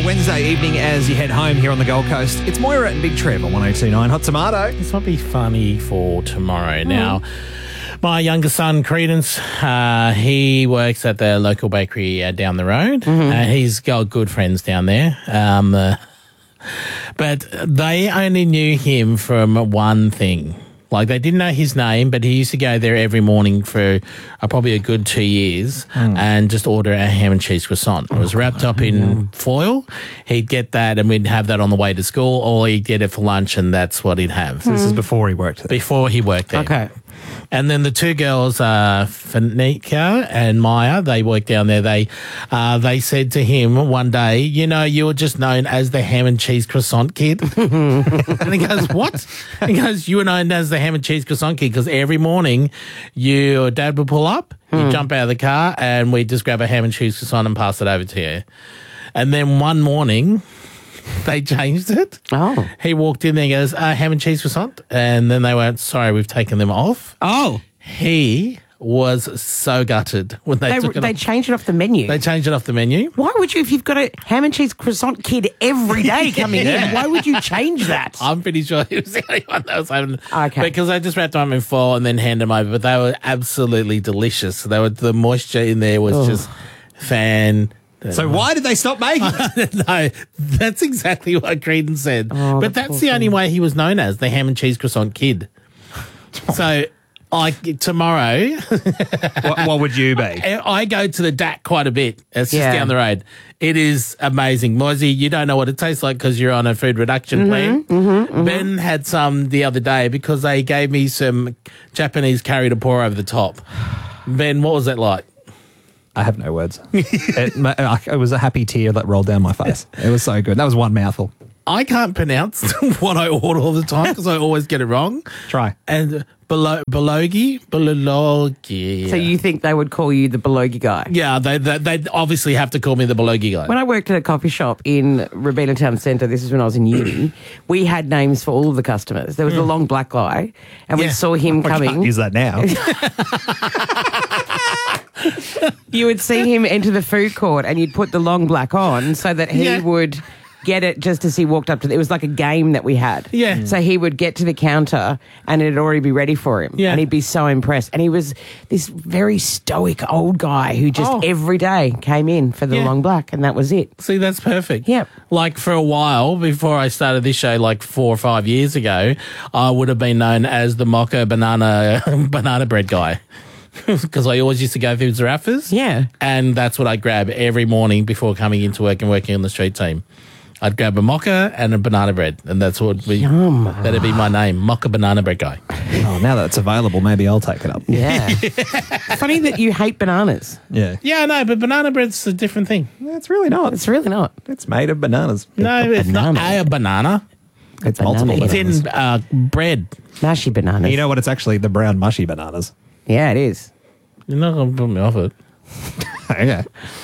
Wednesday evening as you head home here on the Gold Coast. It's Moira and Big Trev on 102.9 Hot Tomato. This might be funny for tomorrow. Now, my younger son, Credence, he works at the local bakery down the road. He's got good friends down there. But they only knew him from one thing. Like, they didn't know his name, but he used to go there every morning for probably a good 2 years and just order a ham and cheese croissant. It was wrapped up in foil. He'd get that, and we'd have that on the way to school, or he'd get it for lunch, and that's what he'd have. This is before he worked there. Before he worked there. Okay. And then the two girls, Fanika and Maya, they work down there. They said to him one day, you know, you were just known as the ham and cheese croissant kid. And he goes, what? He goes, you were known as the ham and cheese croissant kid because every morning your dad would pull up, you'd jump out of the car, and we'd just grab a ham and cheese croissant and pass it over to you. And then one morning, they changed it. Oh. He walked in there and goes, ham and cheese croissant. And then they went, sorry, we've taken them off. Oh. He was so gutted when they took it They off. changed it off the menu. They changed it off the menu. Why would you, if you've got a ham and cheese croissant kid every day coming in, why would you change that? I'm pretty sure he was the only one that was having Okay. Because I just wrapped them in foil and then handed them over. But they were absolutely delicious. The moisture in there was just So why did they stop making it? No, that's exactly what Creedon said. But that's the only way he was known as, the ham and cheese croissant kid. So, tomorrow, What would you be? I go to the DAC quite a bit. It's just Yeah. down the road. It is amazing. Moisey, you don't know what it tastes like because you're on a food reduction plan. Ben had some the other day because they gave me some Japanese curry to pour over the top. Ben, what was that like? I have no words. It was a happy tear that rolled down my face. It was so good. That was one mouthful. I can't pronounce what I order all the time because I always get it wrong. Try. And Belogi. So you think they would call you the Belogi guy? Yeah, they obviously have to call me the Belogi guy. When I worked at a coffee shop in Robina Town Centre, this is when I was in uni, we had names for all of the customers. There was the long black guy, and we saw him I coming. can't use that now. You would see him enter the food court and you'd put the long black on so that he would get it just as he walked up to it was like a game that we had. Yeah. So he would get to the counter and it'd already be ready for him. Yeah. And he'd be so impressed. And he was this very stoic old guy who just every day came in for the long black, and that was it. See, that's perfect. Yep. Like for a while, before I started this show, like 4 or 5 years ago, I would have been known as the Mocha banana bread guy. Because I always used to go through Zarafas. Yeah. And that's what I grab every morning before coming into work and working on the street team. I'd grab a mocha and a banana bread, and that'd be my name, Mocha Banana Bread Guy. Oh, now that it's available, maybe I'll take it up. Yeah. Funny that you hate bananas. Yeah. Yeah, no, but banana bread's a different thing. It's really not. It's really not. It's made of bananas. No, it's not a banana. It's multiple It's bananas. in bread. Mashy bananas. You know what? It's actually the brown mushy bananas. Yeah, it is. You're not going to put me off it. Okay.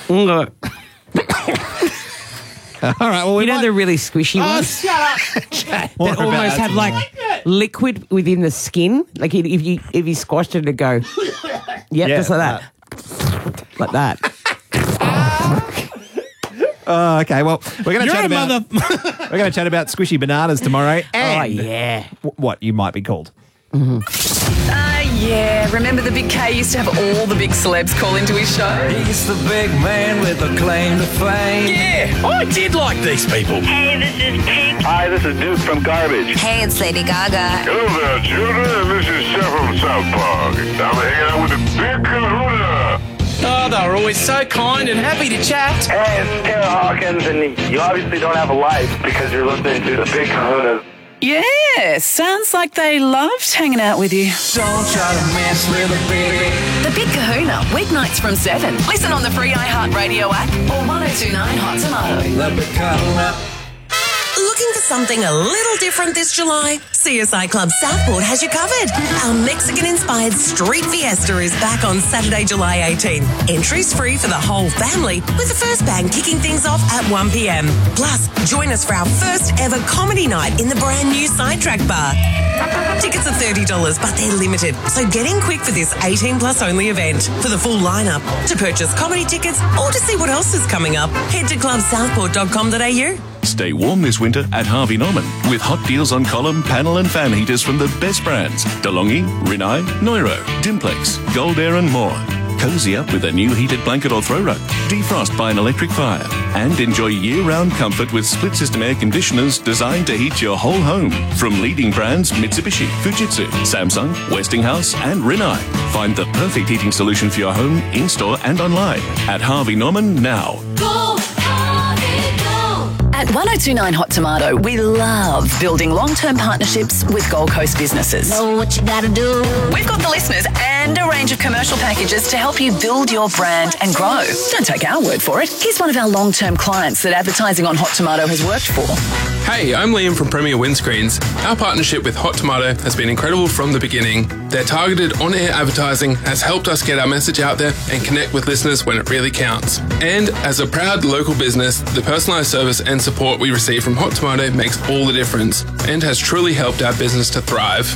All right. Well, You know the really squishy ones? Shut up. That almost have like liquid within the skin. Like if you squashed it, it'd go, just like that. Like that. Okay. Well, we're going to chat about we're going to chat about squishy bananas tomorrow. And yeah. What you might be called. Yeah. Remember the Big K used to have all the big celebs call into his show? He's the big man with a claim to fame. Yeah, I did like these people. Hey, this is Pink. Hi, this is Duke from Garbage. Hey, it's Lady Gaga. Hello there, children. This is Chef from South Park. I'm hanging out with the Big Kahuna. Oh, they were always so kind and happy to chat. Hey, it's Taylor Hawkins, and you obviously don't have a life because you're listening to the Big Kahuna. Yeah, sounds like they loved hanging out with you. Don't try to mess with a baby. The Big Kahuna, weeknights from 7. Listen on the free iHeartRadio app or 1029 Hot Tomato. The big kahuna. Looking for something a little different this July? CSI Club Southport has you covered. Our Mexican-inspired street fiesta is back on Saturday, July 18. Entries free for the whole family, with the first band kicking things off at 1 p.m. Plus, join us for our first ever comedy night in the brand new Sidetrack Bar. Tickets are $30, but they're limited, so get in quick for this 18 plus only event. For the full lineup, to purchase comedy tickets or to see what else is coming up, head to clubsouthport.com.au. Stay warm this winter at Harvey Norman with hot deals on column, panel and fan heaters from the best brands. DeLonghi, Rinnai, Neuro, Dimplex, Gold Air and more. Cozy up with a new heated blanket or throw rug. Defrost by an electric fire. And enjoy year-round comfort with split-system air conditioners designed to heat your whole home. From leading brands Mitsubishi, Fujitsu, Samsung, Westinghouse and Rinnai. Find the perfect heating solution for your home, in-store and online at Harvey Norman now. At 1029 Hot Tomato, we love building long-term partnerships with Gold Coast businesses. Know what you gotta do. We've got the listeners and a range of commercial packages to help you build your brand and grow. Don't take our word for it. Here's one of our long-term clients that advertising on Hot Tomato has worked for. Hey, I'm Liam from Premier Windscreens. Our partnership with Hot Tomato has been incredible from the beginning. Their targeted on-air advertising has helped us get our message out there and connect with listeners when it really counts. And as a proud local business, the personalised service and support we receive from Hot Tomato makes all the difference and has truly helped our business to thrive.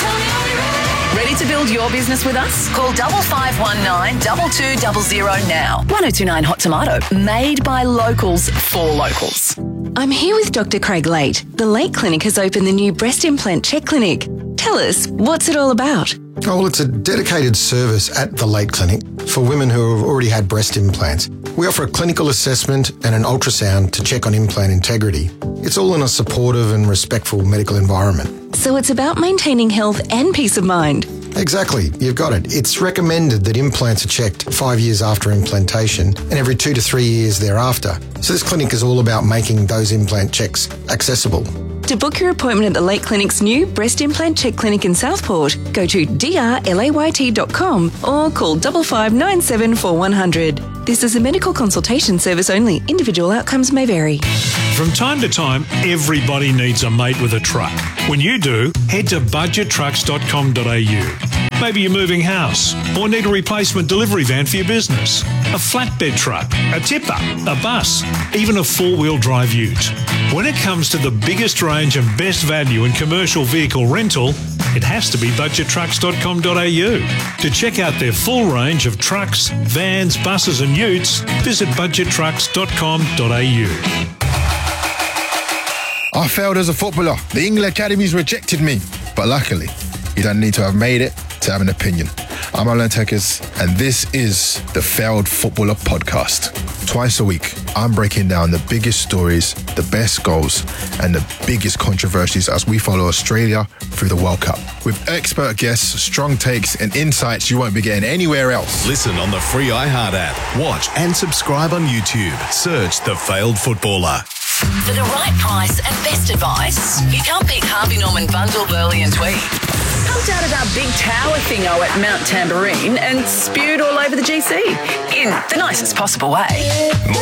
Ready to build your business with us? Call 5519 2200 now. 1029 Hot Tomato, made by locals for locals. I'm here with Dr. Craig Late. The Late Clinic has opened the new breast implant check clinic. Tell us, what's it all about? Oh, well, it's a dedicated service at the Late Clinic for women who have already had breast implants. We offer a clinical assessment and an ultrasound to check on implant integrity. It's all in a supportive and respectful medical environment. So it's about maintaining health and peace of mind. Exactly, you've got it. It's recommended that implants are checked 5 years after implantation and every 2 to 3 years thereafter. So this clinic is all about making those implant checks accessible. To book your appointment at the Late Clinic's new breast implant check clinic in Southport, go to drlayt.com or call 5597 4100. This is a medical consultation service only. Individual outcomes may vary. From time to time, everybody needs a mate with a truck. When you do, head to budgettrucks.com.au. Maybe you're moving house or need a replacement delivery van for your business, a flatbed truck, a tipper, a bus, even a four-wheel drive ute. When it comes to the biggest range and best value in commercial vehicle rental, it has to be budgettrucks.com.au. To check out their full range of trucks, vans, buses and utes, visit budgettrucks.com.au. I failed as a footballer. The England academies rejected me. But luckily, you don't need to have made it to have an opinion. I'm Alan Tekers, and this is the Failed Footballer Podcast. Twice a week, I'm breaking down the biggest stories, the best goals, and the biggest controversies as we follow Australia through the World Cup. With expert guests, strong takes, and insights you won't be getting anywhere else. Listen on the free iHeart app. Watch and subscribe on YouTube. Search The Failed Footballer. For the right price and best advice, you can't pick Harvey Norman Bundle, Burley and Tweed. Pumped out of our big tower thingo at Mount Tamborine and spewed all over the GC in the nicest possible way.